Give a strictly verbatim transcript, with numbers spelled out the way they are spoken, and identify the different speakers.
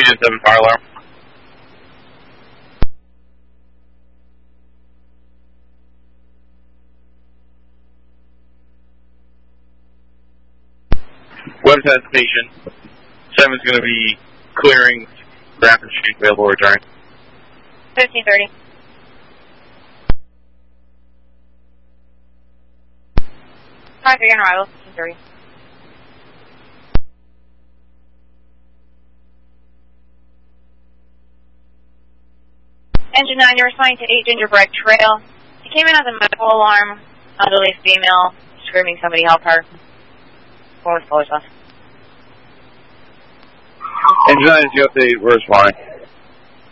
Speaker 1: Unit seven fire alarm. Web destination. Seven's going to be clearing Grafton Street, available return.
Speaker 2: fifteen thirty. five three on arrival, fifteen thirty. Engine nine, you're responding to eight Gingerbread Trail. She came in as a medical alarm, elderly female, screaming somebody help her. What was Polish left?
Speaker 1: Engine nine is the update, we're responding.